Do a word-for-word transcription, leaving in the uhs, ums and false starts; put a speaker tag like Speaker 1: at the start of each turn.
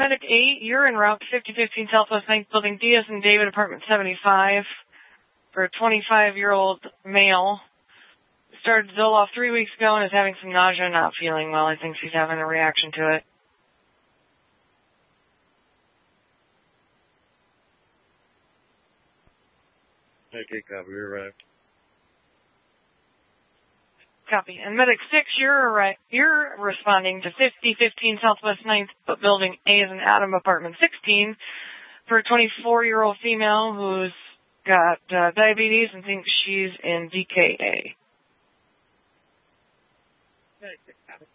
Speaker 1: Medic eight, you're en route to fifty fifteen Southwest ninth Building, Diaz and David, apartment seventy-five, for a twenty-five-year-old male. Started Zoloft three weeks ago and is having some nausea and not feeling well. I think she's having a reaction to it.
Speaker 2: Okay, copy. You're right.
Speaker 1: Copy. And Medic six, you're right. You're responding to fifty fifteen Southwest ninth Building, A as in Adam, apartment sixteen, for a twenty-four-year-old female who's got uh, diabetes and thinks she's in D K A.
Speaker 3: Medic six, copy.